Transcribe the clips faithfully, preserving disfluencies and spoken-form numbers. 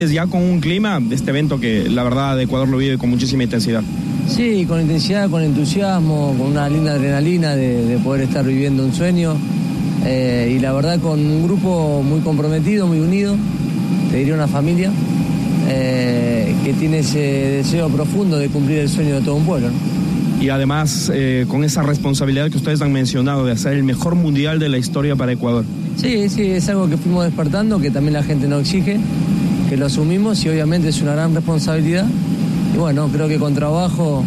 Ya con un clima de este evento que la verdad Ecuador lo vive con muchísima intensidad. Sí, con intensidad, con entusiasmo, con una linda adrenalina de, de poder estar viviendo un sueño eh, y la verdad con un grupo muy comprometido, muy unido, te diría una familia eh, que tiene ese deseo profundo de cumplir el sueño de todo un pueblo, ¿no? Y además eh, con esa responsabilidad que ustedes han mencionado de hacer el mejor mundial de la historia para Ecuador. Sí, sí, es algo que fuimos despertando, que también la gente nos exige, que lo asumimos y obviamente es una gran responsabilidad. Y bueno, creo que con trabajo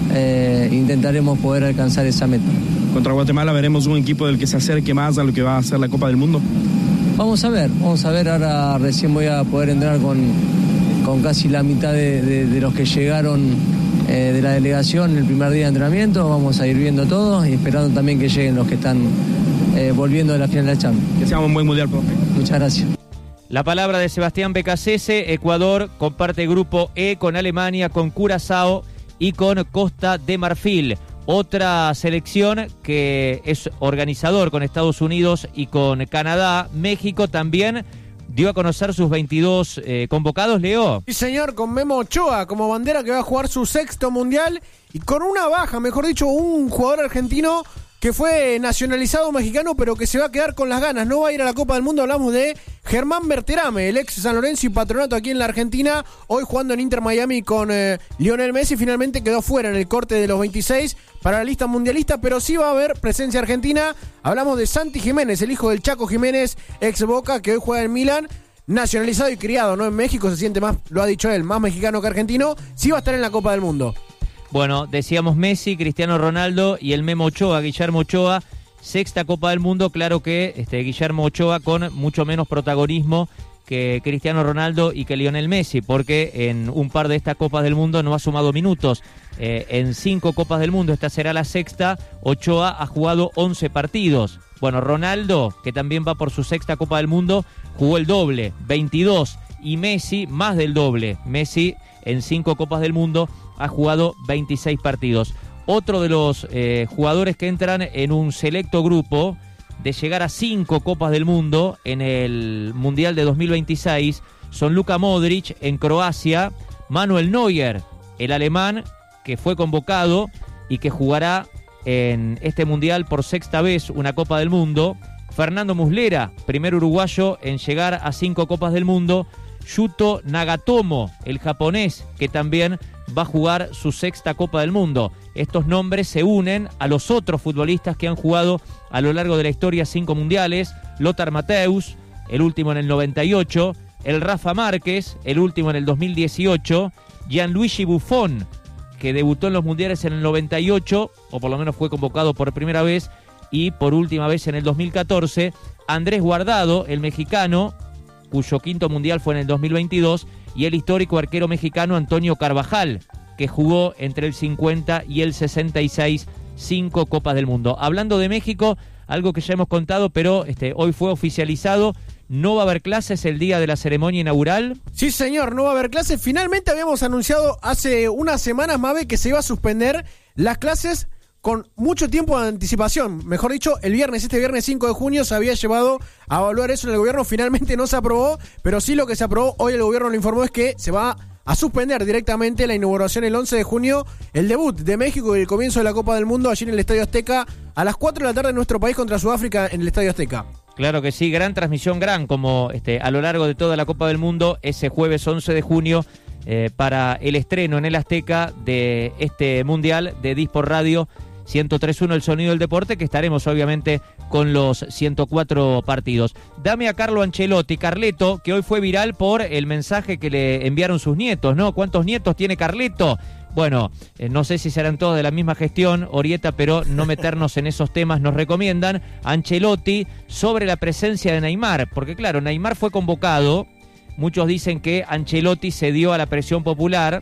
eh, intentaremos poder alcanzar esa meta. Contra Guatemala veremos un equipo del que se acerque más a lo que va a ser la Copa del Mundo. Vamos a ver, vamos a ver, ahora recién voy a poder entrar con, con casi la mitad de, de, de los que llegaron eh, de la delegación en el primer día de entrenamiento. Vamos a ir viendo todo y esperando también que lleguen los que están eh, volviendo de la final de la Champions. Que sea un buen mundial, profe. Muchas gracias. La palabra de Sebastián Becasese. Ecuador comparte grupo E con Alemania, con Curazao y con Costa de Marfil. Otra selección que es organizador con Estados Unidos y con Canadá. México también dio a conocer sus veintidós eh, convocados, Leo. Sí, señor, con Memo Ochoa como bandera, que va a jugar su sexto mundial y con una baja, mejor dicho, un jugador argentino que fue nacionalizado mexicano, pero que se va a quedar con las ganas, no va a ir a la Copa del Mundo. Hablamos de Germán Berterame, el ex San Lorenzo y Patronato aquí en la Argentina, hoy jugando en Inter Miami con eh, Lionel Messi. Finalmente quedó fuera en el corte de los veintiséis para la lista mundialista, pero sí va a haber presencia argentina. Hablamos de Santi Jiménez, el hijo del Chaco Jiménez, ex Boca, que hoy juega en Milán, nacionalizado y criado, ¿no? En México, se siente más, lo ha dicho él, más mexicano que argentino. Sí va a estar en la Copa del Mundo. Bueno, decíamos Messi, Cristiano Ronaldo y el Memo Ochoa, Guillermo Ochoa, sexta Copa del Mundo. Claro que este Guillermo Ochoa con mucho menos protagonismo que Cristiano Ronaldo y que Lionel Messi, porque en un par de estas Copas del Mundo no ha sumado minutos. Eh, en cinco Copas del Mundo, esta será la sexta, Ochoa ha jugado once partidos. Bueno, Ronaldo, que también va por su sexta Copa del Mundo, jugó el doble, veintidós, y Messi más del doble. Messi en cinco Copas del Mundo ha jugado veintiséis partidos. Otro de los eh, jugadores que entran en un selecto grupo de llegar a cinco Copas del Mundo en el Mundial de dos mil veintiséis son Luka Modric en Croacia, Manuel Neuer, el alemán que fue convocado y que jugará en este Mundial por sexta vez una Copa del Mundo, Fernando Muslera, primer uruguayo en llegar a cinco Copas del Mundo, Yuto Nagatomo, el japonés, que también va a jugar su sexta Copa del Mundo. Estos nombres se unen a los otros futbolistas que han jugado a lo largo de la historia cinco mundiales: Lothar Matthäus, el último en el noventa y ocho, el Rafa Márquez, el último en el dos mil dieciocho, Gianluigi Buffon, que debutó en los mundiales en el noventa y ocho, o por lo menos fue convocado por primera vez y por última vez en el dos mil catorce, Andrés Guardado, el mexicano, cuyo quinto mundial fue en el dos mil veintidós, y el histórico arquero mexicano Antonio Carvajal, que jugó entre el cincuenta y el sesenta y seis cinco Copas del Mundo. Hablando de México, algo que ya hemos contado, pero este, hoy fue oficializado: no va a haber clases el día de la ceremonia inaugural. Sí, señor, no va a haber clases. Finalmente habíamos anunciado hace unas semanas, Mabe, que se iba a suspender las clases con mucho tiempo de anticipación. Mejor dicho, el viernes, este viernes cinco de junio, se había llevado a evaluar eso en el gobierno. Finalmente no se aprobó, pero sí lo que se aprobó, hoy el gobierno lo informó, es que se va a suspender directamente la inauguración el once de junio, el debut de México y el comienzo de la Copa del Mundo allí en el Estadio Azteca a las cuatro de la tarde en nuestro país contra Sudáfrica en el Estadio Azteca. Claro que sí, gran transmisión, gran como este, a lo largo de toda la Copa del Mundo, ese jueves once de junio eh, para el estreno en el Azteca de este Mundial de Dispor Radio ciento tres punto uno, el sonido del deporte, que estaremos obviamente con los ciento cuatro partidos. Dame a Carlo Ancelotti, Carleto, que hoy fue viral por el mensaje que le enviaron sus nietos, ¿no? ¿Cuántos nietos tiene Carleto? Bueno, eh, no sé si serán todos de la misma gestión, Orieta, pero no meternos en esos temas nos recomiendan. Ancelotti sobre la presencia de Neymar, porque claro, Neymar fue convocado, muchos dicen que Ancelotti cedió a la presión popular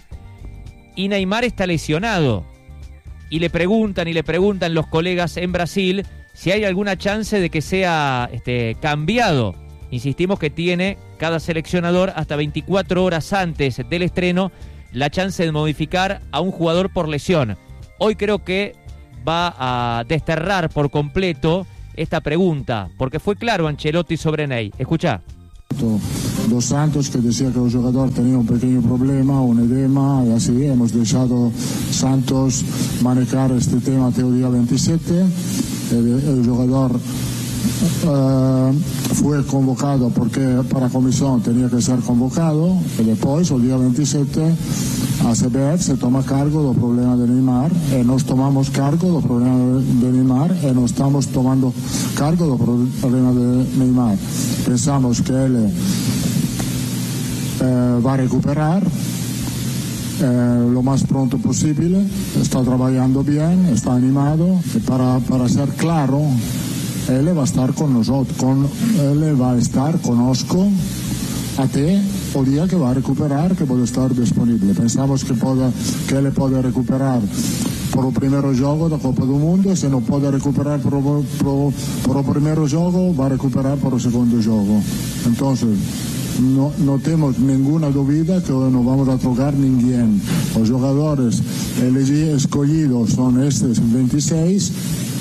y Neymar está lesionado. Y le preguntan y le preguntan los colegas en Brasil si hay alguna chance de que sea este, cambiado. Insistimos que tiene cada seleccionador hasta veinticuatro horas antes del estreno la chance de modificar a un jugador por lesión. Hoy creo que va a desterrar por completo esta pregunta, porque fue claro Ancelotti sobre Ney. Escuchá. Dos Santos, que decía que el jugador tenía un pequeño problema, un edema, y así hemos dejado Santos manejar este tema hasta el día veintisiete. El, el jugador Uh, fue convocado porque para la comisión tenía que ser convocado, y después el día veintisiete a C B F se toma cargo del problema de Neymar, y nos tomamos cargo del problema de Neymar, y nos estamos tomando cargo del problema de Neymar. Pensamos que él uh, va a recuperar uh, lo más pronto posible, está trabajando bien, está animado, y para, para ser claro, él va a estar con nosotros, con, él va a estar conosco a te el día que va a recuperar, que puede estar disponible. Pensamos que, puede, que él puede recuperar por el primer juego de la Copa del Mundo, si no puede recuperar por, por, por el primer juego, va a recuperar por el segundo juego. Entonces, no, no tenemos ninguna duda que no vamos a tocar ninguém. Los jugadores escogidos son estos veintiséis,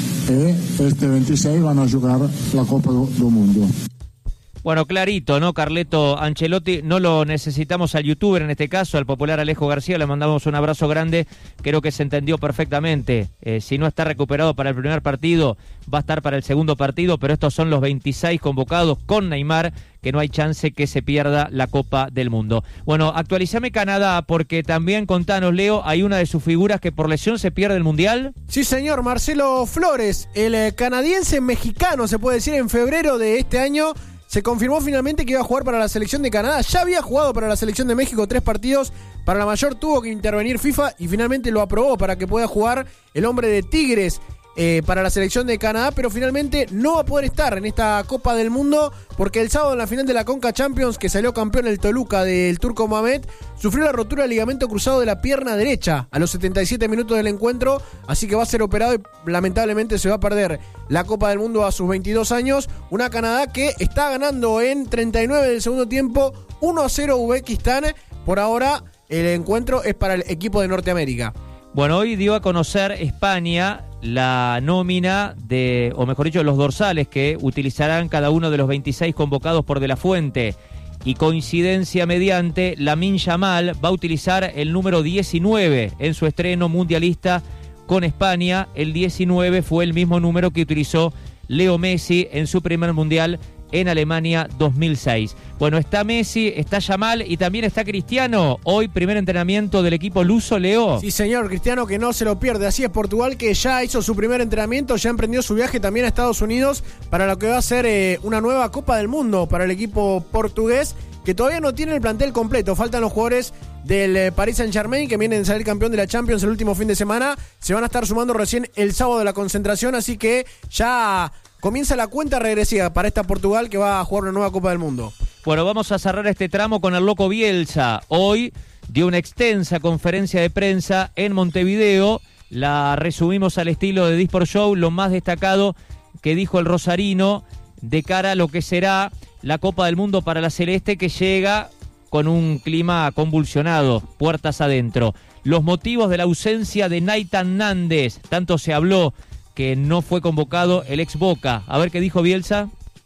y este veintiséis van a jugar la Copa del Mundo. Bueno, clarito, ¿no? Carleto Ancelotti, no lo necesitamos al youtuber en este caso, al popular Alejo García, le mandamos un abrazo grande, creo que se entendió perfectamente. Eh, si no está recuperado para el primer partido, va a estar para el segundo partido, pero estos son los veintiséis convocados con Neymar, que no hay chance que se pierda la Copa del Mundo. Bueno, actualizame Canadá, porque también, contanos, Leo, hay una de sus figuras que por lesión se pierde el Mundial. Sí, señor, Marcelo Flores, el eh, canadiense mexicano, se puede decir, en febrero de este año, se confirmó finalmente que iba a jugar para la selección de Canadá. Ya había jugado para la selección de México tres partidos. Para la mayor tuvo que intervenir FIFA y finalmente lo aprobó para que pueda jugar el hombre de Tigres eh, para la selección de Canadá. Pero finalmente no va a poder estar en esta Copa del Mundo porque el sábado en la final de la Conca Champions, que salió campeón el Toluca del Turco Mohamed, sufrió la rotura del ligamento cruzado de la pierna derecha a los setenta y siete minutos del encuentro. Así que va a ser operado y lamentablemente se va a perder la Copa del Mundo a sus veintidós años. Una Canadá que está ganando en treinta y nueve del segundo tiempo, uno a cero Uzbekistán. Por ahora el encuentro es para el equipo de Norteamérica. Bueno, hoy dio a conocer España la nómina de, o mejor dicho, los dorsales que utilizarán cada uno de los veintiséis convocados por De La Fuente. Y coincidencia mediante, Lamine Yamal va a utilizar el número diecinueve en su estreno mundialista con España. El diecinueve fue el mismo número que utilizó Leo Messi en su primer mundial en Alemania dos mil seis. Bueno, está Messi, está Yamal y también está Cristiano. Hoy primer entrenamiento del equipo luso, Leo. Sí, señor, Cristiano, que no se lo pierde. Así es, Portugal, que ya hizo su primer entrenamiento, ya emprendió su viaje también a Estados Unidos para lo que va a ser eh, una nueva Copa del Mundo para el equipo portugués, que todavía no tiene el plantel completo. Faltan los jugadores del eh, Paris Saint-Germain, que vienen a salir campeón de la Champions el último fin de semana. Se van a estar sumando recién el sábado de la concentración, así que ya comienza la cuenta regresiva para esta Portugal que va a jugar una nueva Copa del Mundo. Bueno, vamos a cerrar este tramo con el loco Bielsa. Hoy dio una extensa conferencia de prensa en Montevideo. La resumimos al estilo de Disport Show, lo más destacado que dijo el rosarino de cara a lo que será la Copa del Mundo para la Celeste, que llega con un clima convulsionado, puertas adentro. Los motivos de la ausencia de Nathan Nández, tanto se habló que no fue convocado el ex Boca. A ver qué dijo Bielsa.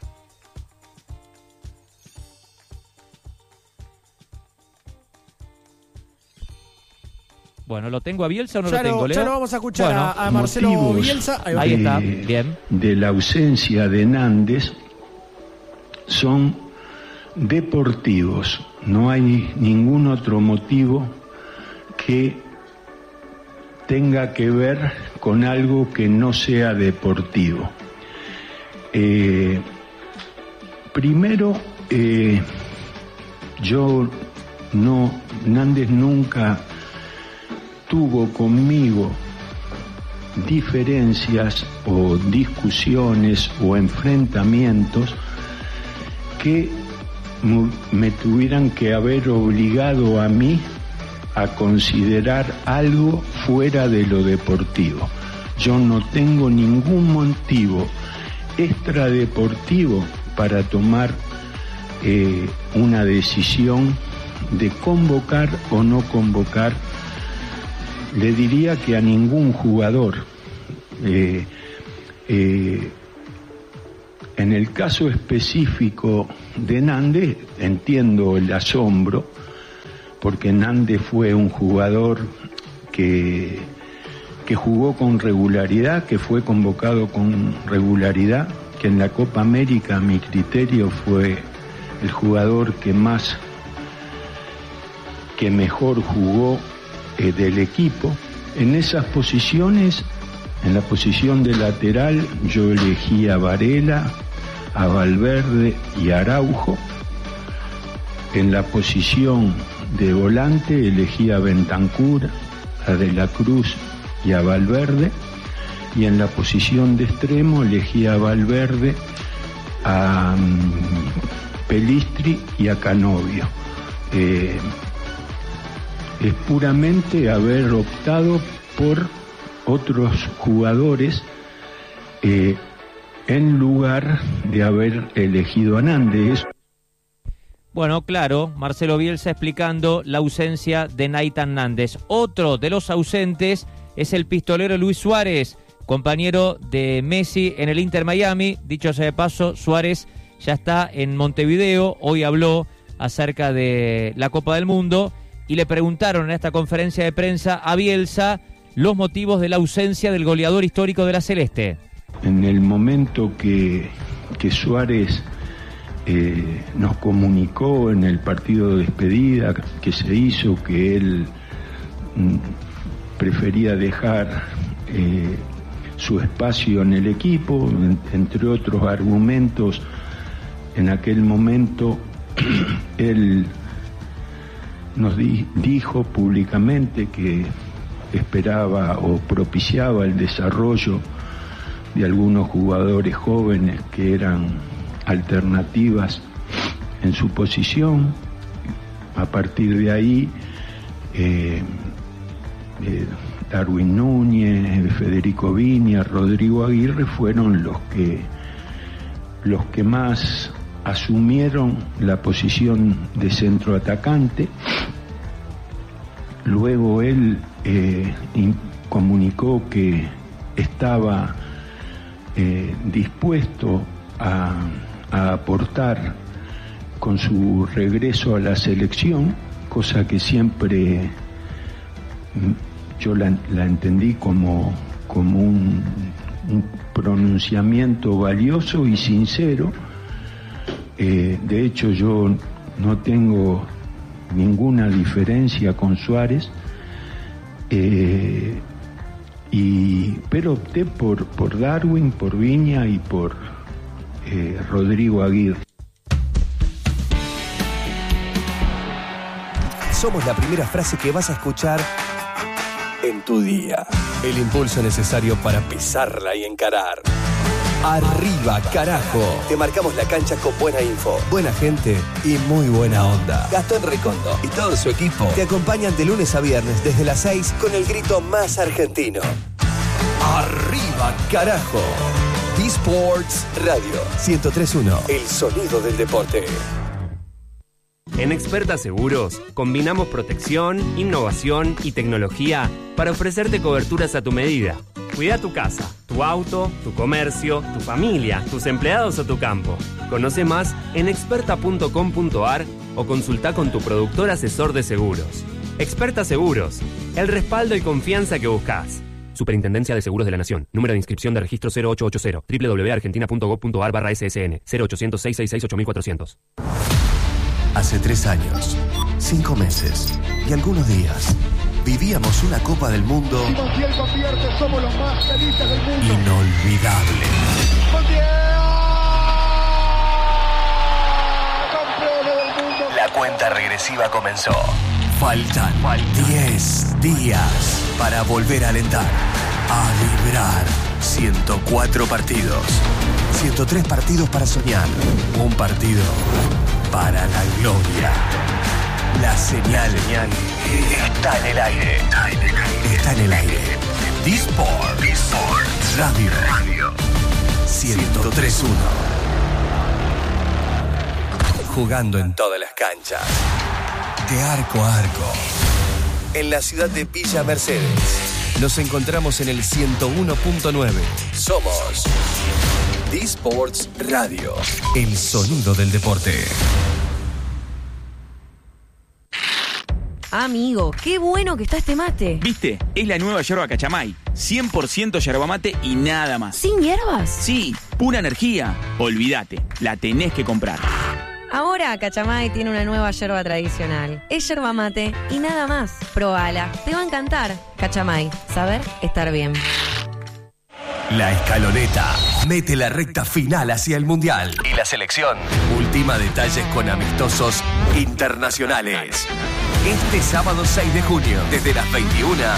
Bueno, ¿lo tengo a Bielsa o no ya lo tengo, lo, Leo? Ya lo vamos a escuchar bueno, a, a Marcelo Bielsa. Ahí, Ahí está, bien. De la ausencia de Nández son deportivos. No hay ningún otro motivo que tenga que ver con algo que no sea deportivo. Eh, primero, eh, yo no, Nández nunca tuvo conmigo diferencias o discusiones o enfrentamientos que me tuvieran que haber obligado a mí a considerar algo fuera de lo deportivo. Yo no tengo ningún motivo extradeportivo para tomar eh, una decisión de convocar o no convocar. Le diría que a ningún jugador. Eh, eh, En el caso específico de Nández, entiendo el asombro, porque Nández fue un jugador que, que jugó con regularidad, que fue convocado con regularidad, que en la Copa América, a mi criterio, fue el jugador que más, que mejor jugó eh, del equipo. En esas posiciones, en la posición de lateral, yo elegí a Varela, a Valverde y a Araujo. En la posición de volante elegí a Bentancur, a De la Cruz y a Valverde. Y en la posición de extremo elegí a Valverde, a um, Pelistri y a Canovio. Eh, es puramente haber optado por otros jugadores eh, en lugar de haber elegido a Nández. Bueno, claro, Marcelo Bielsa explicando la ausencia de Nathan Nández. Otro de los ausentes es el pistolero Luis Suárez, compañero de Messi en el Inter Miami. Dicho sea de paso, Suárez ya está en Montevideo. Hoy habló acerca de la Copa del Mundo y le preguntaron en esta conferencia de prensa a Bielsa los motivos de la ausencia del goleador histórico de la Celeste. En el momento que, que Suárez eh, nos comunicó en el partido de despedida que se hizo que él mm, prefería dejar eh, su espacio en el equipo, en, entre otros argumentos, en aquel momento él nos di, dijo públicamente que esperaba o propiciaba el desarrollo de algunos jugadores jóvenes que eran alternativas en su posición. A partir de ahí, eh, eh, Darwin Núñez, Federico Viña, Rodrigo Aguirre fueron los que, los que más asumieron la posición de centroatacante. Luego él eh, in, comunicó que estaba eh, dispuesto a, a aportar con su regreso a la selección, cosa que siempre yo la, la entendí como, como un, un pronunciamiento valioso y sincero. Eh, de hecho, yo no tengo ninguna diferencia con Suárez, eh, y, pero opté por, por Darwin, por Viña y por eh, Rodrigo Aguirre. Somos la primera frase que vas a escuchar en tu día. El impulso necesario para pisarla y encarar. Arriba, carajo. Te marcamos la cancha con buena info, buena gente y muy buena onda. Gastón Recondo y todo su equipo te acompañan de lunes a viernes desde las seis con el grito más argentino. Arriba, carajo. D-Sports Radio ciento tres punto uno. El sonido del deporte. En Experta Seguros, combinamos protección, innovación y tecnología para ofrecerte coberturas a tu medida. Cuida tu casa, tu auto, tu comercio, tu familia, tus empleados o tu campo. Conoce más en experta punto com punto a r o consulta con tu productor asesor de seguros. Experta Seguros, el respaldo y confianza que buscas. Superintendencia de Seguros de la Nación. Número de inscripción de registro cero ocho ocho cero. doble u doble u doble u punto argentina punto gov punto a r barra S S N. cero ochocientos, seiscientos sesenta y seis, ocho mil cuatrocientos. Hace tres años, cinco meses y algunos días, vivíamos una Copa del Mundo inolvidable. La cuenta regresiva comenzó. Faltan diez días para volver a alentar, a vibrar. ciento cuatro partidos, ciento tres partidos para soñar, un partido para la gloria. La señal, señal está en el aire. Está en el aire. Está en el aire. D-Sports Radio. Radio. ciento tres punto uno. Jugando en todas las canchas. De arco a arco. En la ciudad de Villa Mercedes. Nos encontramos en el ciento uno punto nueve. Somos D-Sports Radio, el sonido del deporte. Amigo, qué bueno que está este mate. ¿Viste? Es la nueva yerba Cachamay. cien por ciento yerba mate y nada más. ¿Sin hierbas? Sí, pura energía. Olvídate, la tenés que comprar. Ahora Cachamay tiene una nueva yerba tradicional. Es yerba mate y nada más. Probala, te va a encantar. Cachamay, saber estar bien. La escaloneta mete la recta final hacia el Mundial. Y la selección ultima detalles con amistosos internacionales. Este sábado seis de junio, desde las veintiuna,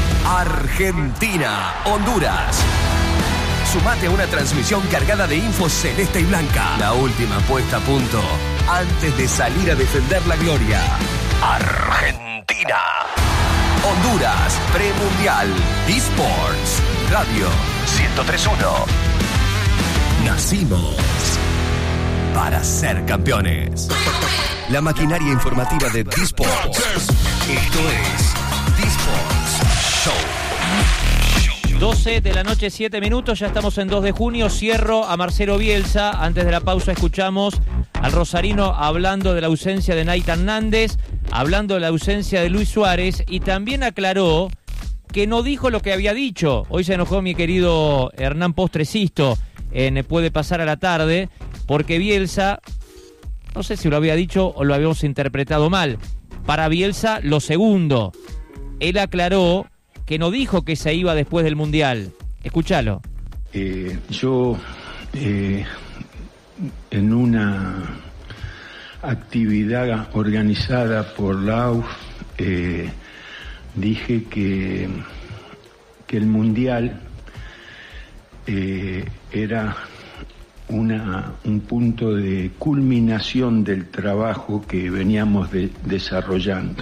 Argentina, Honduras. Sumate a una transmisión cargada de info celeste y blanca. La última puesta a punto antes de salir a defender la gloria. Argentina. Honduras, premundial. eSports Radio ciento tres punto uno. Nacimos para ser campeones. La maquinaria informativa de eSports. Esto es eSports Show. doce de la noche, siete minutos, ya estamos en dos de junio. Cierro a Marcelo Bielsa. Antes de la pausa escuchamos al rosarino hablando de la ausencia de Nathan Nández, hablando de la ausencia de Luis Suárez, y también aclaró que no dijo lo que había dicho. Hoy se enojó mi querido Hernán Postresisto en Puede Pasar a la Tarde, porque Bielsa, no sé si lo había dicho o lo habíamos interpretado mal. Para Bielsa, lo segundo. Él aclaró que no dijo que se iba después del Mundial. Escúchalo. Eh, yo, eh, en una actividad organizada por la A U F, eh, dije que, que el Mundial eh, era una, un punto de culminación del trabajo que veníamos de, desarrollando.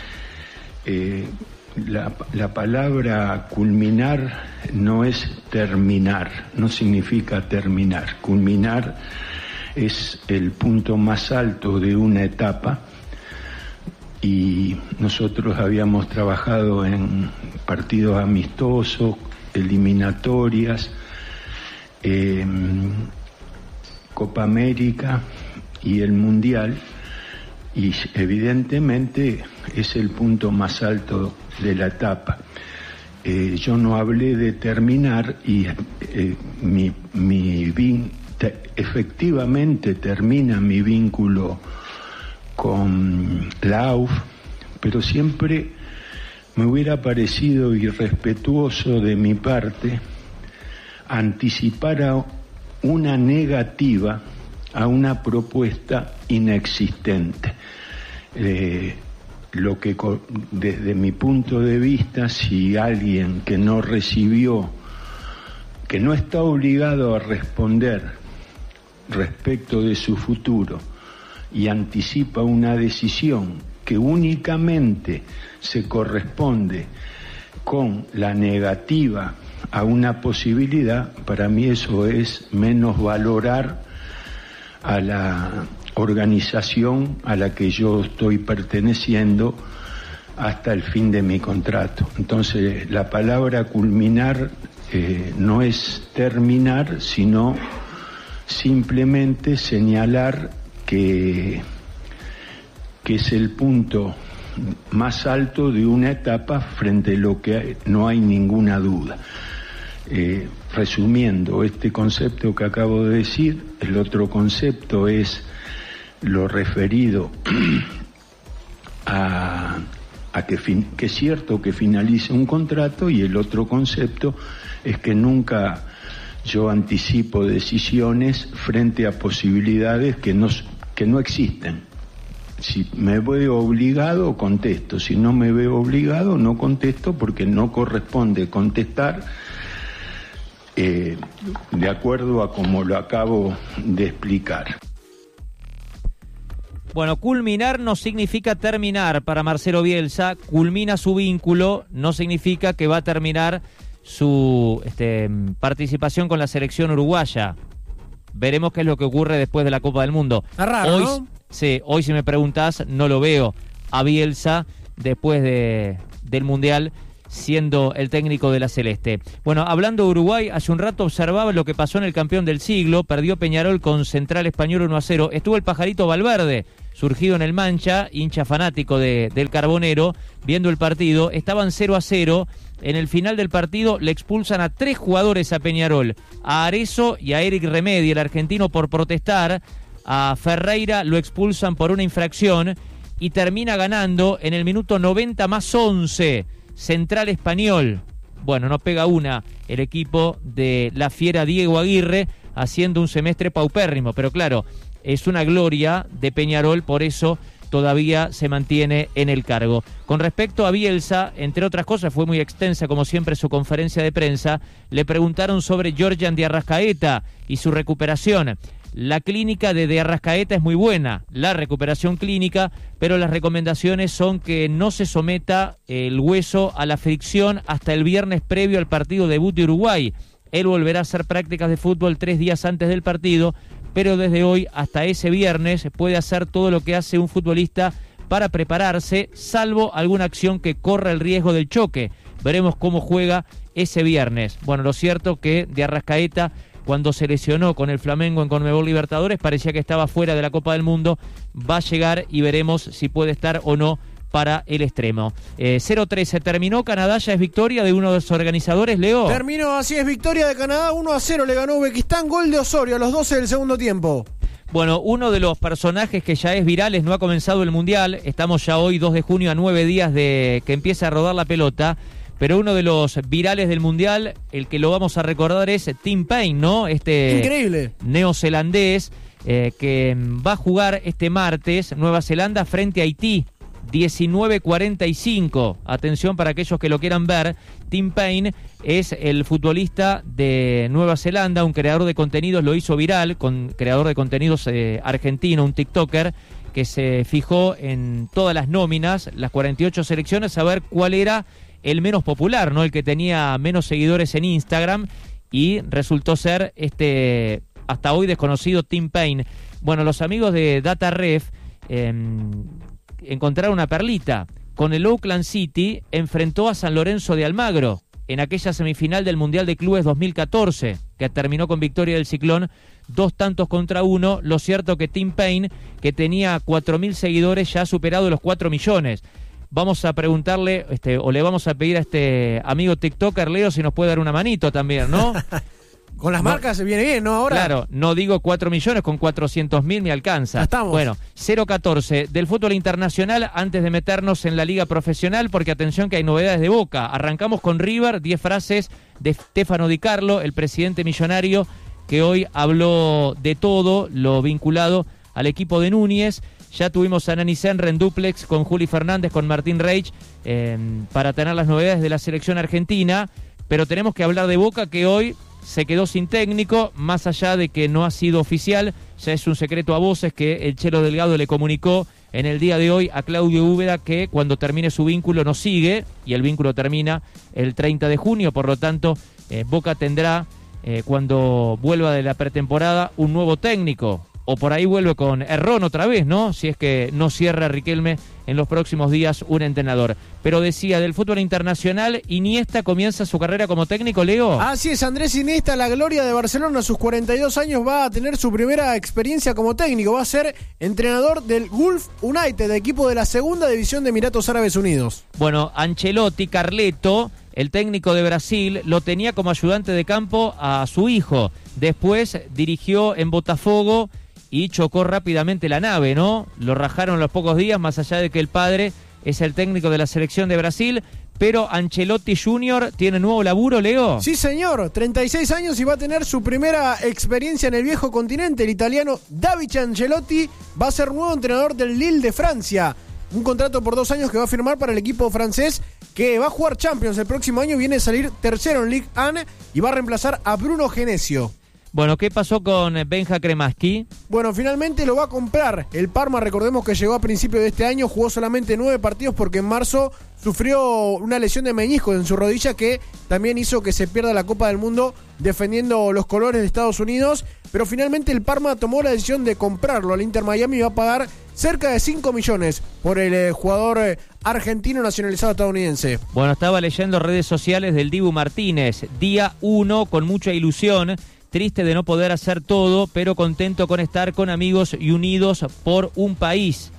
Eh, la, la palabra culminar no es terminar, no significa terminar. Culminar es el punto más alto de una etapa, y nosotros habíamos trabajado en partidos amistosos, eliminatorias, eh, Copa América y el Mundial, y evidentemente es el punto más alto de la etapa. Eh, yo no hablé de terminar, y eh, mi, mi vin, te, efectivamente termina mi vínculo con la A U F, pero siempre me hubiera parecido irrespetuoso de mi parte anticipar a una negativa a una propuesta inexistente. Eh, lo que desde mi punto de vista, si alguien que no recibió, que no está obligado a responder respecto de su futuro, y anticipa una decisión que únicamente se corresponde con la negativa a una posibilidad, para mí eso es menos valorar a la organización a la que yo estoy perteneciendo hasta el fin de mi contrato. Entonces, la palabra culminar eh, no es terminar, sino simplemente señalar que, que es el punto más alto de una etapa frente a lo que no hay ninguna duda. Eh, resumiendo este concepto que acabo de decir, el otro concepto es lo referido a, a que, fin, que es cierto que finalice un contrato, y el otro concepto es que nunca yo anticipo decisiones frente a posibilidades que no, que no existen. Si me veo obligado, contesto. Si no me veo obligado, no contesto, porque no corresponde contestar eh, de acuerdo a como lo acabo de explicar. Bueno, culminar no significa terminar para Marcelo Bielsa. Culmina su vínculo, no significa que va a terminar su este, participación con la selección uruguaya. Veremos qué es lo que ocurre después de la Copa del Mundo. Está raro, hoy, ¿no? Sí, hoy si me preguntás, no lo veo a Bielsa después de, del Mundial siendo el técnico de la Celeste. Bueno, hablando de Uruguay, hace un rato observaba lo que pasó en el campeón del siglo, perdió Peñarol con Central Español uno a cero, estuvo el Pajarito Valverde, surgido en el Mancha, hincha fanático de, del Carbonero, viendo el partido, estaban cero a cero, en el final del partido le expulsan a tres jugadores a Peñarol, a Arezzo y a Eric Remedi, el argentino, por protestar, a Ferreira lo expulsan por una infracción y termina ganando en el minuto noventa más once, Central Español. Bueno, no pega una el equipo de la fiera Diego Aguirre, haciendo un semestre paupérrimo, pero claro, es una gloria de Peñarol, por eso todavía se mantiene en el cargo. Con respecto a Bielsa, entre otras cosas, fue muy extensa como siempre su conferencia de prensa, le preguntaron sobre Georgian de Arrascaeta y su recuperación. La clínica de De Arrascaeta es muy buena, la recuperación clínica, pero las recomendaciones son que no se someta el hueso a la fricción hasta el viernes previo al partido debut de Uruguay. Él volverá a hacer prácticas de fútbol tres días antes del partido, pero desde hoy hasta ese viernes puede hacer todo lo que hace un futbolista para prepararse, salvo alguna acción que corra el riesgo del choque. Veremos cómo juega ese viernes. Bueno, lo cierto que De Arrascaeta, cuando se lesionó con el Flamengo en Conmebol Libertadores, parecía que estaba fuera de la Copa del Mundo, va a llegar y veremos si puede estar o no para el extremo. Eh, cero tres se terminó, Canadá ya es victoria de uno de los organizadores, Leo. Terminó, así es, victoria de Canadá, uno a cero le ganó Uzbekistán, gol de Osorio a los doce del segundo tiempo. Bueno, uno de los personajes que ya es virales, no ha comenzado el Mundial, estamos ya hoy dos de junio a nueve días de que empiece a rodar la pelota, pero uno de los virales del Mundial, el que lo vamos a recordar es Tim Payne, ¿no? Este increíble neozelandés eh, que va a jugar este martes Nueva Zelanda frente a Haití, diecinueve cuarenta y cinco. Atención para aquellos que lo quieran ver. Tim Payne es el futbolista de Nueva Zelanda, un creador de contenidos, lo hizo viral, con creador de contenidos eh, argentino, un TikToker, que se fijó en todas las nóminas, las cuarenta y ocho selecciones, a ver cuál era el menos popular, ¿no? El que tenía menos seguidores en Instagram, y resultó ser este hasta hoy desconocido Tim Payne. Bueno, los amigos de DataRef eh, encontraron una perlita. Con el Auckland City enfrentó a San Lorenzo de Almagro en aquella semifinal del Mundial de Clubes dos mil catorce, que terminó con victoria del Ciclón, dos tantos contra uno. Lo cierto que Tim Payne, que tenía cuatro mil seguidores, ya ha superado los cuatro millones. Vamos a preguntarle, este, o le vamos a pedir a este amigo TikToker, Leo, si nos puede dar una manito también, ¿no? Con las no, marcas se viene bien, ¿no? Ahora. Claro, no digo cuatro millones, con cuatrocientos mil me alcanza. Ya estamos. Bueno, cero catorce del fútbol internacional, antes de meternos en la liga profesional, porque atención que hay novedades de Boca. Arrancamos con River, diez frases de Stefano Di Carlo, el presidente millonario, que hoy habló de todo lo vinculado al equipo de Núñez. Ya tuvimos a Nani Senra en duplex con Juli Fernández, con Martín Reich, eh, para tener las novedades de la selección argentina, pero tenemos que hablar de Boca, que hoy se quedó sin técnico, más allá de que no ha sido oficial, ya es un secreto a voces que el Chelo Delgado le comunicó en el día de hoy a Claudio Úbeda que cuando termine su vínculo no sigue, y el vínculo termina el treinta de junio, por lo tanto eh, Boca tendrá, eh, cuando vuelva de la pretemporada, un nuevo técnico. O por ahí vuelve con Herrón otra vez, ¿no? Si es que no cierra Riquelme en los próximos días un entrenador. Pero decía, del fútbol internacional, Iniesta comienza su carrera como técnico, Leo. Así es, Andrés Iniesta, la gloria de Barcelona, a sus cuarenta y dos años va a tener su primera experiencia como técnico. Va a ser entrenador del Gulf United, equipo de la segunda división de Emiratos Árabes Unidos. Bueno, Ancelotti, Carleto, el técnico de Brasil, lo tenía como ayudante de campo a su hijo. Después dirigió en Botafogo y chocó rápidamente la nave, ¿no? Lo rajaron a los pocos días, más allá de que el padre es el técnico de la selección de Brasil. Pero Ancelotti junior tiene nuevo laburo, Leo. Sí, señor, treinta y seis años y va a tener su primera experiencia en el viejo continente. El italiano David Ancelotti va a ser nuevo entrenador del Lille de Francia. Un contrato por dos años que va a firmar para el equipo francés, que va a jugar Champions el próximo año. Viene a salir tercero en Ligue uno y va a reemplazar a Bruno Genesio. Bueno, ¿qué pasó con Benja Cremaschi? Bueno, finalmente lo va a comprar el Parma. Recordemos que llegó a principios de este año, jugó solamente nueve partidos porque en marzo sufrió una lesión de menisco en su rodilla que también hizo que se pierda la Copa del Mundo defendiendo los colores de Estados Unidos. Pero finalmente el Parma tomó la decisión de comprarlo al Inter Miami y va a pagar cerca de cinco millones por el eh, jugador eh, argentino nacionalizado estadounidense. Bueno, estaba leyendo redes sociales del Dibu Martínez. Día uno con mucha ilusión. Triste de no poder hacer todo, pero contento con estar con amigos y unidos por un país.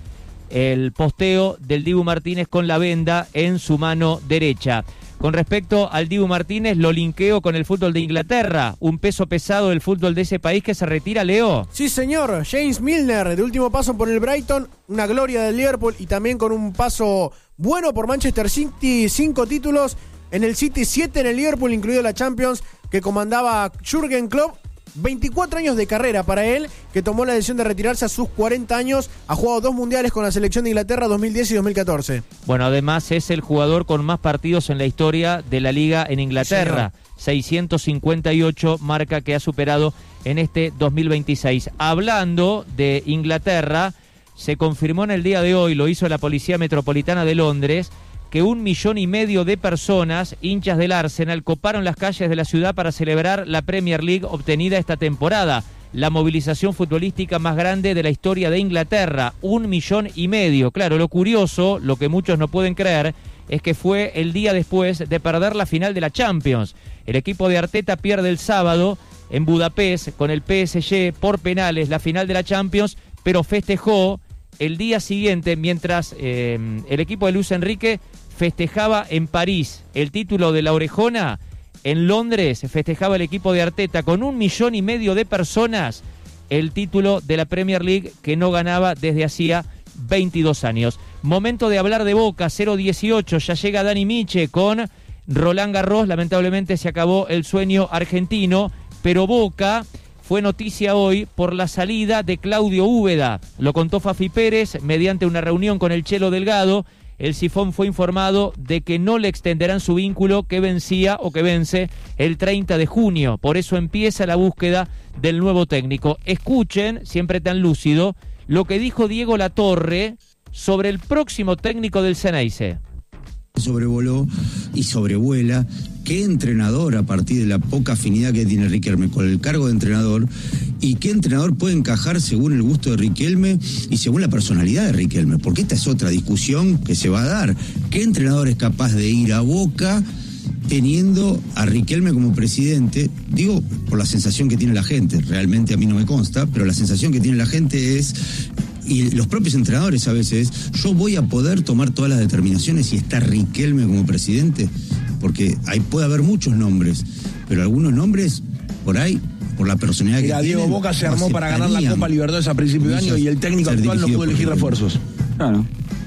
El posteo del Dibu Martínez con la venda en su mano derecha. Con respecto al Dibu Martínez, lo linkeo con el fútbol de Inglaterra. Un peso pesado del fútbol de ese país que se retira, Leo. Sí, señor. James Milner, de último paso por el Brighton, una gloria del Liverpool y también con un paso bueno por Manchester City, cinco títulos. En el City, siete en el Liverpool, incluido la Champions, que comandaba Jürgen Klopp. veinticuatro años de carrera para él, que tomó la decisión de retirarse a sus cuarenta años. Ha jugado dos mundiales con la selección de Inglaterra, dos mil diez y dos mil catorce. Bueno, además es el jugador con más partidos en la historia de la liga en Inglaterra. Sí, seiscientos cincuenta y ocho, marca que ha superado en este dos mil veintiséis. Hablando de Inglaterra, se confirmó en el día de hoy, lo hizo la Policía Metropolitana de Londres, que un millón y medio de personas, hinchas del Arsenal, coparon las calles de la ciudad para celebrar la Premier League obtenida esta temporada. La movilización futbolística más grande de la historia de Inglaterra, un millón y medio. Claro, lo curioso, lo que muchos no pueden creer, es que fue el día después de perder la final de la Champions. El equipo de Arteta pierde el sábado en Budapest con el P S G por penales la final de la Champions, pero festejó el día siguiente mientras eh, el equipo de Luis Enrique festejaba en París el título de la Orejona. En Londres festejaba el equipo de Arteta con un millón y medio de personas el título de la Premier League que no ganaba desde hacía veintidós años. Momento de hablar de Boca, cero dieciocho, ya llega Dani Miche con Roland Garros. Lamentablemente se acabó el sueño argentino, pero Boca fue noticia hoy por la salida de Claudio Úbeda. Lo contó Fafi Pérez mediante una reunión con el Chelo Delgado. El Sifón fue informado de que no le extenderán su vínculo que vencía o que vence el treinta de junio. Por eso empieza la búsqueda del nuevo técnico. Escuchen, siempre tan lúcido, lo que dijo Diego Latorre sobre el próximo técnico del Xeneize. Sobrevoló y sobrevuela. ¿Qué entrenador, a partir de la poca afinidad que tiene Riquelme con el cargo de entrenador, y qué entrenador puede encajar según el gusto de Riquelme y según la personalidad de Riquelme? Porque esta es otra discusión que se va a dar. ¿Qué entrenador es capaz de ir a Boca teniendo a Riquelme como presidente? Digo, por la sensación que tiene la gente, realmente a mí no me consta, pero la sensación que tiene la gente es, y los propios entrenadores a veces, yo voy a poder tomar todas las determinaciones si está Riquelme como presidente, porque ahí puede haber muchos nombres, pero algunos nombres por ahí, por la personalidad Mira, que Diego tienen, Boca se armó no para ganar la Copa Libertadores a principio de año y el técnico actual no pudo elegir refuerzos. Claro.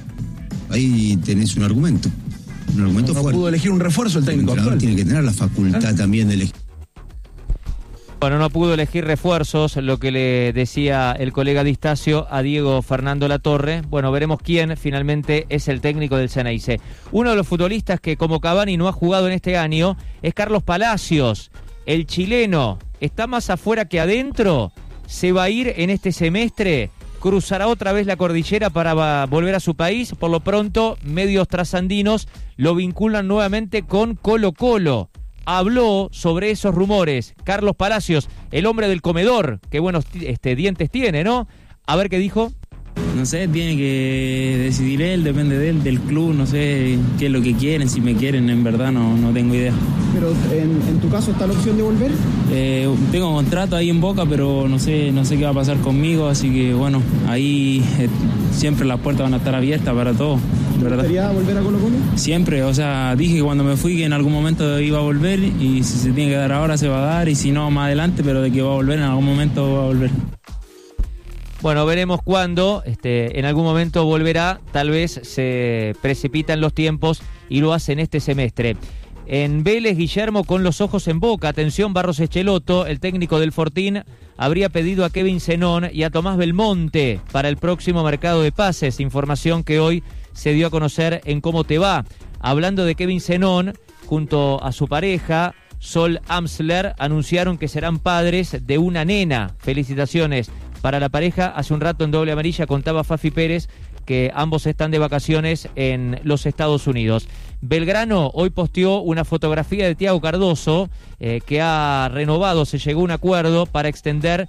Ahí tenés un argumento. Un argumento no, no fuerte. pudo elegir un refuerzo el técnico el actual. Tiene que tener la facultad ¿Ah? también de elegir. Bueno, no pudo elegir refuerzos, lo que le decía el colega Distacio a Diego Fernando Latorre. Bueno, veremos quién finalmente es el técnico del Xeneize. Uno de los futbolistas que como Cavani no ha jugado en este año es Carlos Palacios. El chileno está más afuera que adentro. Se va a ir en este semestre. Cruzará otra vez la cordillera para volver a su país. Por lo pronto, medios trasandinos lo vinculan nuevamente con Colo Colo. Habló sobre esos rumores Carlos Palacios, el hombre del comedor. Qué buenos este, dientes tiene, ¿no? A ver qué dijo. No sé, tiene que decidir él, depende de él, del club, no sé qué es lo que quieren, si me quieren, en verdad no, no tengo idea. Pero en, en tu caso, ¿está la opción de volver? Eh, tengo contrato ahí en Boca, pero no sé, no sé qué va a pasar conmigo, así que bueno, ahí eh, siempre las puertas van a estar abiertas para todo. ¿Te gustaría volver a Colo Colo? Siempre, o sea, dije que cuando me fui que en algún momento iba a volver y si se tiene que dar ahora se va a dar y si no más adelante, pero de que va a volver en algún momento va a volver. Bueno, veremos cuándo, este, en algún momento volverá, tal vez se precipitan los tiempos y lo hace en este semestre. En Vélez, Guillermo con los ojos en Boca. Atención, Barros Echeloto, el técnico del Fortín, habría pedido a Kevin Zenón y a Tomás Belmonte para el próximo mercado de pases. Información que hoy se dio a conocer en Cómo Te Va. Hablando de Kevin Zenón, junto a su pareja, Sol Amsler anunciaron que serán padres de una nena. Felicitaciones para la pareja. Hace un rato en Doble Amarilla contaba Fafi Pérez que ambos están de vacaciones en los Estados Unidos. Belgrano hoy posteó una fotografía de Thiago Cardoso, eh, que ha renovado, se llegó a un acuerdo para extender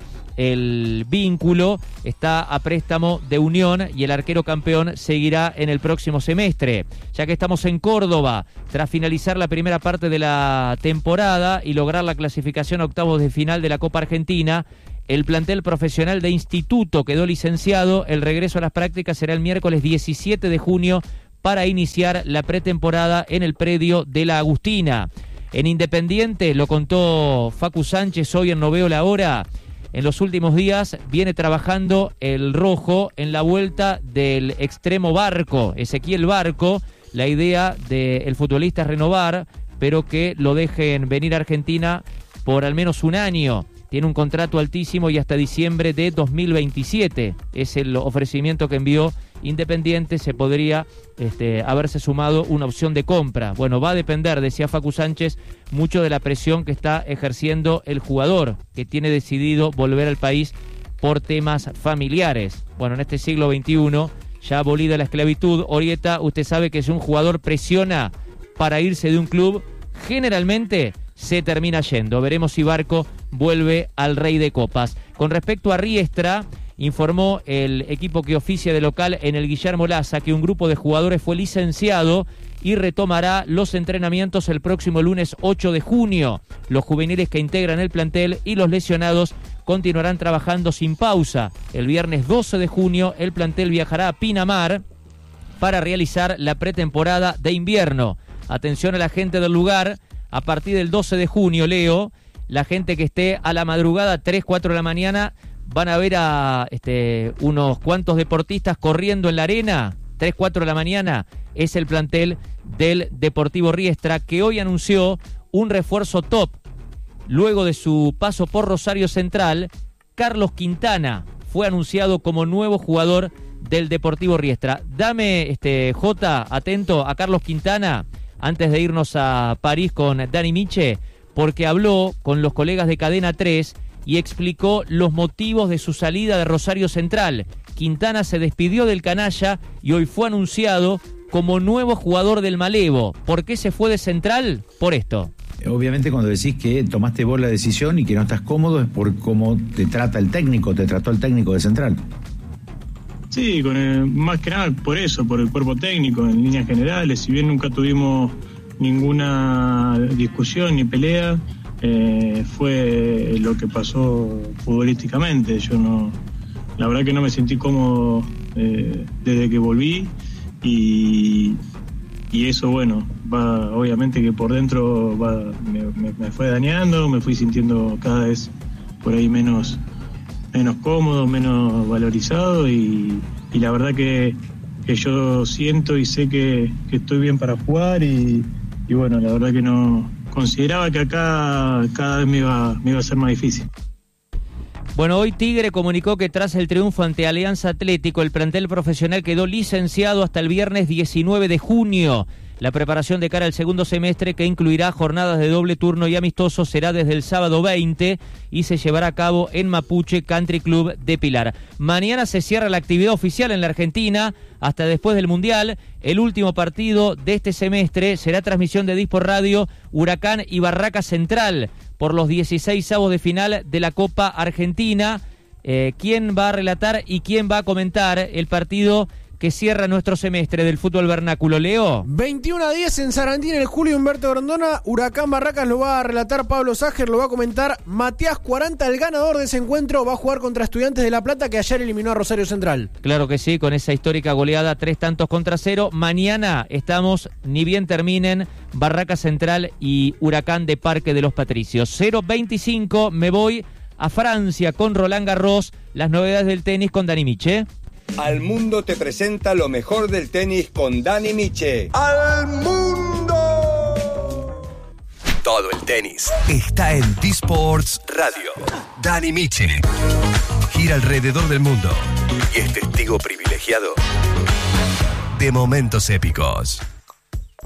el vínculo, está a préstamo de Unión y el arquero campeón seguirá en el próximo semestre. Ya que estamos en Córdoba, tras finalizar la primera parte de la temporada y lograr la clasificación a octavos de final de la Copa Argentina, el plantel profesional de Instituto quedó licenciado. El regreso a las prácticas será el miércoles diecisiete de junio para iniciar la pretemporada en el predio de la Agustina. En Independiente, lo contó Facu Sánchez hoy en No Veo la Hora, en los últimos días viene trabajando el rojo en la vuelta del extremo Barco, Ezequiel Barco. La idea del futbolista es renovar, pero que lo dejen venir a Argentina por al menos un año. Tiene un contrato altísimo y hasta diciembre de dos mil veintisiete. Es el ofrecimiento que envió Independiente. Se podría este, haberse sumado una opción de compra. Bueno, va a depender, decía Facu Sánchez, mucho de la presión que está ejerciendo el jugador, que tiene decidido volver al país por temas familiares. Bueno, en este siglo veintiuno, ya abolida la esclavitud, Orieta, usted sabe que si un jugador presiona para irse de un club, generalmente se termina yendo. Veremos si Barco vuelve al Rey de Copas. Con respecto a Riestra, informó el equipo que oficia de local en el Guillermo Laza que un grupo de jugadores fue licenciado y retomará los entrenamientos el próximo lunes ocho de junio. Los juveniles que integran el plantel y los lesionados continuarán trabajando sin pausa. El viernes doce de junio el plantel viajará a Pinamar para realizar la pretemporada de invierno. Atención a la gente del lugar. A partir del doce de junio, Leo, la gente que esté a la madrugada, tres, cuatro de la mañana, van a ver a este, unos cuantos deportistas corriendo en la arena. tres, cuatro de la mañana es el plantel del Deportivo Riestra, que hoy anunció un refuerzo top. Luego de su paso por Rosario Central, Carlos Quintana fue anunciado como nuevo jugador del Deportivo Riestra. Dame, este, Jota, atento a Carlos Quintana, antes de irnos a París con Dani Miche, porque habló con los colegas de Cadena tres y explicó los motivos de su salida de Rosario Central. Quintana se despidió del canalla y hoy fue anunciado como nuevo jugador del Malevo. ¿Por qué se fue de Central? Por esto. Obviamente cuando decís que tomaste vos la decisión y que no estás cómodo es por cómo te trata el técnico, te trató el técnico de Central. Sí, con el, más que nada por eso, por el cuerpo técnico en líneas generales. Si bien nunca tuvimos ninguna discusión ni pelea, eh, fue lo que pasó futbolísticamente. Yo no, la verdad que no me sentí cómodo eh, desde que volví y, y eso, bueno, va, obviamente que por dentro va, me, me, me fue dañando, me fui sintiendo cada vez por ahí menos menos cómodo, menos valorizado y, y la verdad que, que yo siento y sé que, que estoy bien para jugar y, y bueno, la verdad que no consideraba que acá cada vez me iba, me iba a ser más difícil. Bueno, hoy Tigre comunicó que tras el triunfo ante Alianza Atlético, el plantel profesional quedó licenciado hasta el viernes diecinueve de junio. La preparación de cara al segundo semestre, que incluirá jornadas de doble turno y amistosos, será desde el sábado veinte y se llevará a cabo en Mapuche Country Club de Pilar. Mañana se cierra la actividad oficial en la Argentina hasta después del Mundial. El último partido de este semestre será transmisión de Dispor Radio, Huracán y Barraca Central por los dieciseisavos de final de la Copa Argentina. Eh, ¿Quién va a relatar y quién va a comentar el partido que cierra nuestro semestre del fútbol vernáculo, Leo? veintiuno a diez en Sarandí, en el Julio Humberto Grondona. Huracán Barracas lo va a relatar Pablo Ságer, lo va a comentar Matías Cuaranta, el ganador de ese encuentro. Va a jugar contra Estudiantes de La Plata, que ayer eliminó a Rosario Central. Claro que sí, con esa histórica goleada, tres tantos contra cero. Mañana estamos, ni bien terminen, Barracas Central y Huracán de Parque de los Patricios. cero veinticinco, me voy a Francia con Roland Garros, las novedades del tenis con Dani Miche. Al Mundo te presenta lo mejor del tenis con Dani Miche. ¡Al Mundo! Todo el tenis está en Disports Radio. Dani Miche gira alrededor del mundo y es testigo privilegiado de momentos épicos.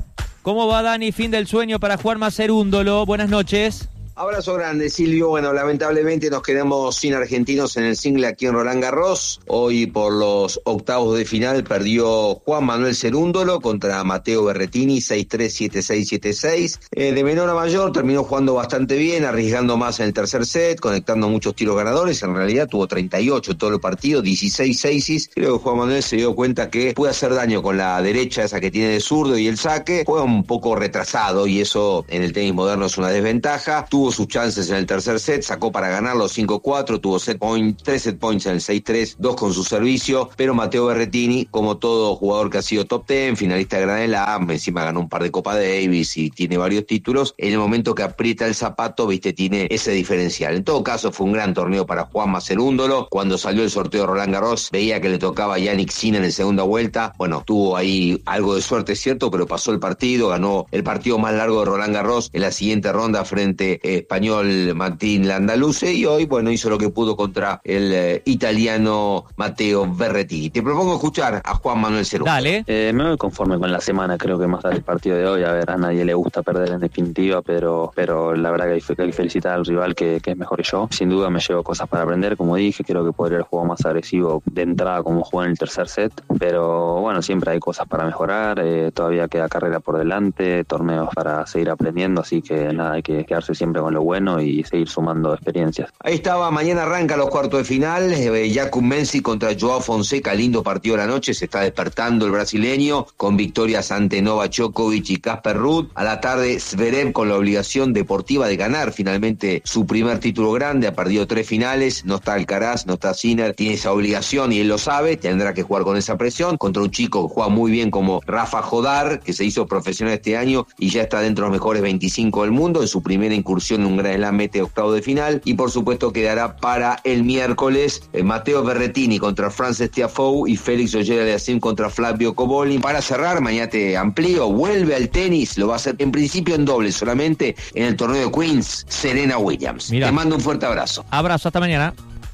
¿Cómo va, Dani? Fin del sueño para Juanma Cerúndolo. Buenas noches. Abrazo grande, Silvio. Bueno, lamentablemente nos quedamos sin argentinos en el single aquí en Roland Garros. Hoy por los octavos de final perdió Juan Manuel Cerúndolo contra Matteo Berrettini, seis tres, siete seis, siete seis. Eh, de menor a mayor terminó jugando bastante bien, arriesgando más en el tercer set, conectando muchos tiros ganadores. En realidad tuvo treinta y ocho en todo el partido, dieciséis seises. Creo que Juan Manuel se dio cuenta que puede hacer daño con la derecha, esa que tiene de zurdo, y el saque. Juega un poco retrasado y eso en el tenis moderno es una desventaja. Tuvo sus chances en el tercer set, sacó para ganarlo cinco cuatro, tuvo set point, tres set points en el seis tres, dos con su servicio, pero Matteo Berrettini, como todo jugador que ha sido top diez, finalista de Grand Slam, encima ganó un par de Copa Davis y tiene varios títulos, en el momento que aprieta el zapato, viste, tiene ese diferencial. En todo caso, fue un gran torneo para Juanma Cerúndolo. Cuando salió el sorteo de Roland Garros, veía que le tocaba a Yannick Sinner en segunda vuelta. Bueno, tuvo ahí algo de suerte, es cierto, pero pasó el partido, ganó el partido más largo de Roland Garros en la siguiente ronda frente a español Martín Landaluce, y hoy, bueno, hizo lo que pudo contra el eh, italiano Matteo Berrettini. Te propongo escuchar a Juan Manuel Cerúndolo. Dale. Eh, me voy conforme con la semana, creo que más allá del partido de hoy, a ver, a nadie le gusta perder en definitiva, pero pero la verdad que hay, que hay que felicitar al rival que, que es mejor que yo. Sin duda me llevo cosas para aprender, como dije, creo que podría haber jugado más agresivo de entrada como jugó en el tercer set, pero bueno, siempre hay cosas para mejorar, eh, todavía queda carrera por delante, torneos para seguir aprendiendo, así que nada, hay que quedarse siempre con lo bueno y seguir sumando experiencias. Ahí estaba, mañana arranca los cuartos de final, eh, Jakub Menzi contra Joao Fonseca, lindo partido de la noche, se está despertando el brasileño, con victorias ante Novak Djokovic y Casper Ruud. A la tarde, Zverev con la obligación deportiva de ganar finalmente su primer título grande, ha perdido tres finales, no está Alcaraz, no está Sinner, tiene esa obligación y él lo sabe, tendrá que jugar con esa presión, contra un chico que juega muy bien como Rafa Jodar, que se hizo profesional este año y ya está dentro de los mejores veinticinco del mundo, en su primera incursión en un Gran Slam mete octavo de final, y por supuesto quedará para el miércoles eh, Matteo Berrettini contra Frances Tiafoe y Félix Auger-Aliassime contra Flavio Cobolin. Para cerrar, mañana te amplío, vuelve al tenis, lo va a hacer en principio en doble solamente en el torneo de Queens, Serena Williams. Mirá. Te mando un fuerte abrazo. Abrazo, hasta mañana.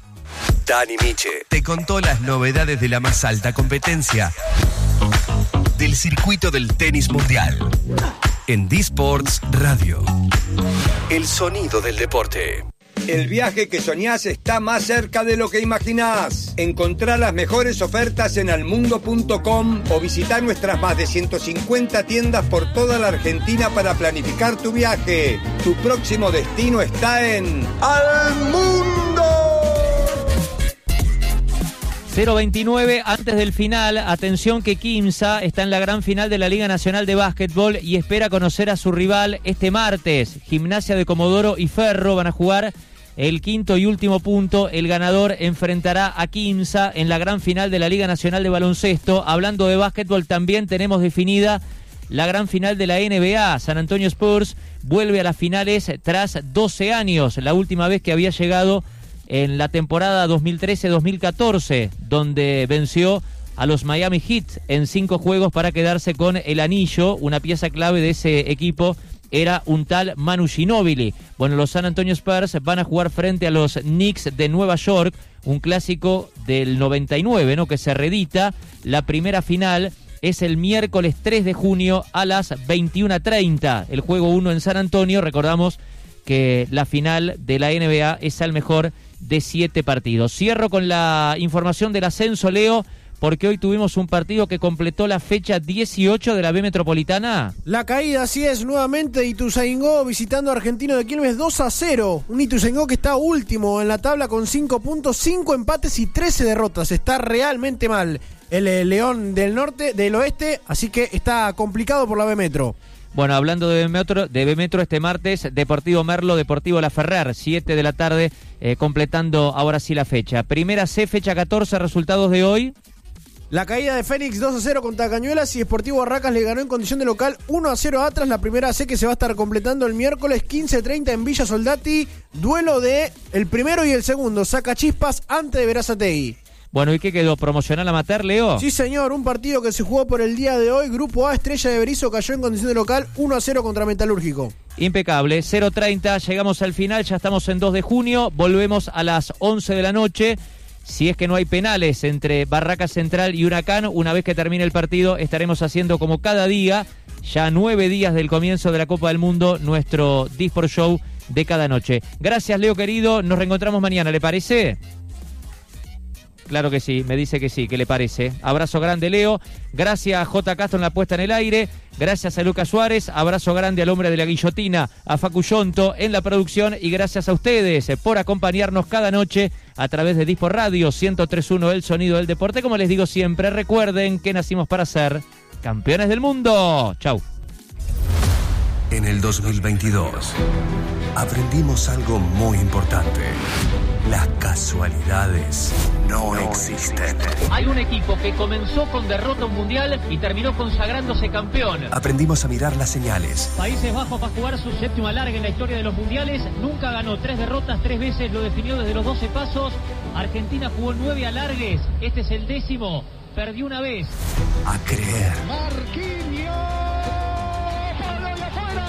Dani Miche te contó las novedades de la más alta competencia del circuito del tenis mundial en D-Sports Radio. El sonido del deporte. El viaje que soñás está más cerca de lo que imaginás. Encontrá las mejores ofertas en almundo punto com o visitá nuestras más de ciento cincuenta tiendas por toda la Argentina para planificar tu viaje. Tu próximo destino está en Almundo. cero veintinueve antes del final. Atención que Quimsa está en la gran final de la Liga Nacional de Básquetbol y espera conocer a su rival este martes. Gimnasia de Comodoro y Ferro van a jugar el quinto y último punto. El ganador enfrentará a Quimsa en la gran final de la Liga Nacional de Baloncesto. Hablando de básquetbol, también tenemos definida la gran final de la N B A. San Antonio Spurs vuelve a las finales tras doce años. La última vez que había llegado en la temporada dos mil trece dos mil catorce, donde venció a los Miami Heat en cinco juegos para quedarse con el anillo. Una pieza clave de ese equipo era un tal Manu Ginóbili. Bueno, los San Antonio Spurs van a jugar frente a los Knicks de Nueva York, un clásico del noventa y nueve, ¿no?, que se reedita. La primera final es el miércoles tres de junio a las veintiuna treinta. El juego uno en San Antonio. Recordamos que la final de la N B A es al mejor de siete partidos. Cierro con la información del ascenso, Leo, porque hoy tuvimos un partido que completó la fecha dieciocho de la B Metropolitana. La caída, así es, nuevamente de Ituzaingó visitando a Argentino de Quilmes dos a cero. Un Ituzaingó que está último en la tabla con cinco puntos, cinco empates y trece derrotas. Está realmente mal el, el León del norte, del oeste, así que está complicado por la B Metro. Bueno, hablando de B Metro, de B Metro este martes, Deportivo Merlo, Deportivo La Ferrer, siete de la tarde, eh, completando ahora sí la fecha. Primera C, fecha catorce, resultados de hoy. La caída de Fénix dos a cero contra Cañuelas y Sportivo Barracas le ganó en condición de local uno a cero a Atlas. La primera C que se va a estar completando el miércoles quince treinta en Villa Soldati. Duelo de el primero y el segundo. Saca Chispas ante de Berazategui. Bueno, ¿y qué quedó? ¿Promocional amateur, Leo? Sí, señor, un partido que se jugó por el día de hoy. Grupo A, Estrella de Berizo cayó en condición de local uno a cero contra Metalúrgico. Impecable, cero treinta, llegamos al final, ya estamos en dos de junio, volvemos a las once de la noche Si es que no hay penales entre Barraca Central y Huracán, una vez que termine el partido estaremos haciendo como cada día, ya nueve días del comienzo de la Copa del Mundo, nuestro Disport Show de cada noche. Gracias, Leo querido, nos reencontramos mañana, ¿le parece? Claro que sí, me dice que sí, ¿qué le parece? Abrazo grande, Leo. Gracias a J. Castro en la puesta en el aire. Gracias a Lucas Suárez. Abrazo grande al hombre de la guillotina, a Facu Yonto en la producción. Y gracias a ustedes por acompañarnos cada noche a través de Disport Radio ciento tres punto uno, el sonido del deporte. Como les digo siempre, recuerden que nacimos para ser campeones del mundo. Chau. En el dos mil veintidós aprendimos algo muy importante. Las casualidades no, no existen. Hay un equipo que comenzó con derrota mundial y terminó consagrándose campeón. Aprendimos a mirar las señales. Países Bajos va a jugar su séptimo alargue en la historia de los mundiales. Nunca ganó, tres derrotas, tres veces lo definió desde los doce pasos. Argentina jugó nueve alargues, este es el décimo. Perdió una vez. A creer. Marquinhos. ¡Para la afuera!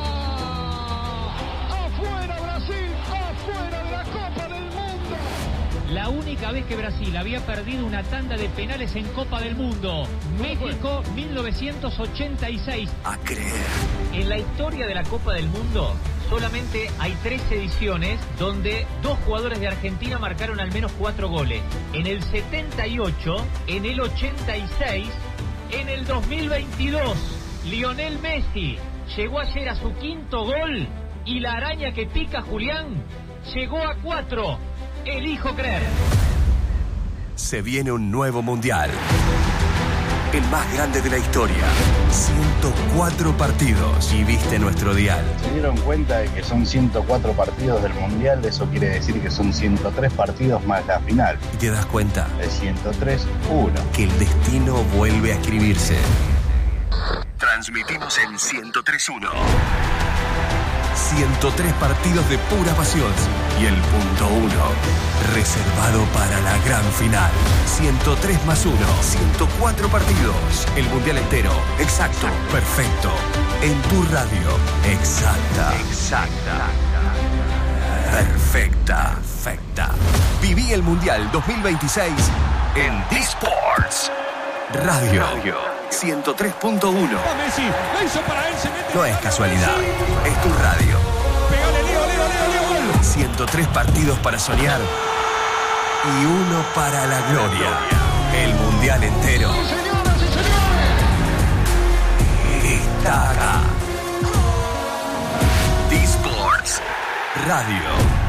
¡Afuera Brasil! ¡Afuera de la Copa del Mundo! La única vez que Brasil había perdido una tanda de penales en Copa del Mundo. México, mil novecientos ochenta y seis. A creer. En la historia de la Copa del Mundo solamente hay tres ediciones donde dos jugadores de Argentina marcaron al menos cuatro goles. En el setenta y ocho, en el ochenta y seis, en el dos mil veintidós. Lionel Messi llegó ayer a su quinto gol y la araña que pica Julián llegó a cuatro. Elijo creer. Se viene un nuevo mundial. El más grande de la historia. ciento cuatro partidos. Y viste nuestro dial. Se dieron cuenta de que son ciento cuatro partidos del mundial. Eso quiere decir que son ciento tres partidos más la final. Y te das cuenta. De ciento tres, uno. Que el destino vuelve a escribirse. Transmitimos en ciento tres punto uno. ciento tres partidos de pura pasión. Y el punto uno, reservado para la gran final. ciento tres más uno, ciento cuatro partidos. El mundial entero. Exacto, perfecto. En tu radio. Exacta. Exacta. Perfecta. Perfecta. Viví el mundial dos mil veintiséis en Disports Radio. ciento tres punto uno. No es casualidad, es tu radio. ciento tres partidos para soñar y uno para la gloria. El mundial entero está acá. Disports Radio.